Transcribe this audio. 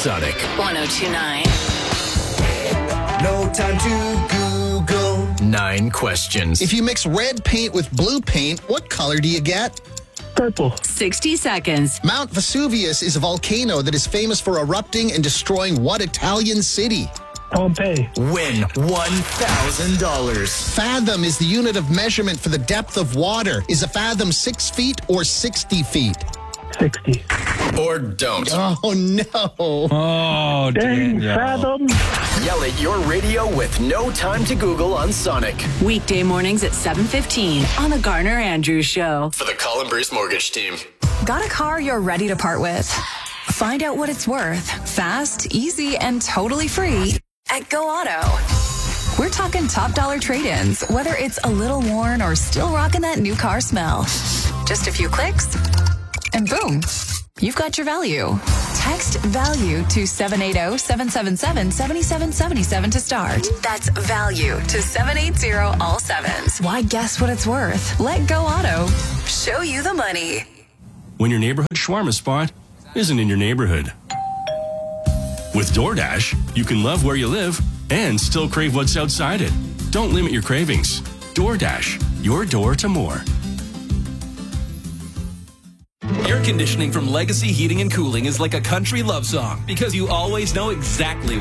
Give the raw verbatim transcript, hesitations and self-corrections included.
Sonic. one oh two point nine. No time to Google. Nine questions. If you mix red paint with blue paint, what color do you get? Purple. sixty seconds. Mount Vesuvius is a volcano that is famous for erupting and destroying what Italian city? Pompeii. Win one thousand dollars. Fathom is the unit of measurement for the depth of water. Is a fathom six feet or sixty feet? sixty. Or don't. Oh, no. Oh, Dang, Danielle. fathom. Yell at your radio with no time to Google on Sonic. Weekday mornings at seven fifteen on the Garner Andrews Show. For the Colin Bruce Mortgage Team. Got a car you're ready to part with? Find out what it's worth. Fast, easy, and totally free at Go Auto. We're talking top dollar trade-ins, whether it's a little worn or still rocking that new car smell. Just a few clicks, and boom, you've got your value. Text VALUE to seven eight zero, seven seven seven, seven seven seven seven to start. That's VALUE to seven eight zero, all sevens. Why guess what it's worth? Let Go Auto show you the money. When your neighborhood shawarma spot isn't in your neighborhood. With DoorDash, you can love where you live and still crave what's outside it. Don't limit your cravings. DoorDash, your door to more. Air conditioning from Legacy Heating and Cooling is like a country love song because you always know exactly